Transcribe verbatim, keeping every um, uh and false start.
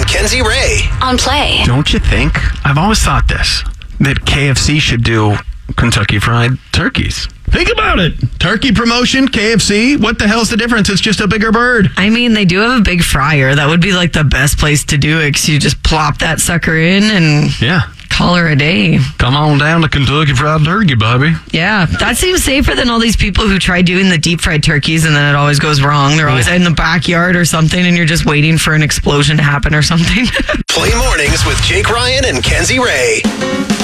and Kenzie Ray on Play. Don't you think? I've always thought this, that K F C should do Kentucky Fried Turkeys. Think about it. Turkey promotion, K F C. What the hell's the difference? It's just a bigger bird. I mean, they do have a big fryer. That would be like the best place to do it because you just plop that sucker in and Yeah. call her a day. Come on down to Kentucky Fried Turkey, baby. Yeah, that seems safer than all these people who try doing the deep fried turkeys and then it always goes wrong. They're always in the backyard or something and you're just waiting for an explosion to happen or something. Play Mornings with Jake Ryan and Kenzie Ray.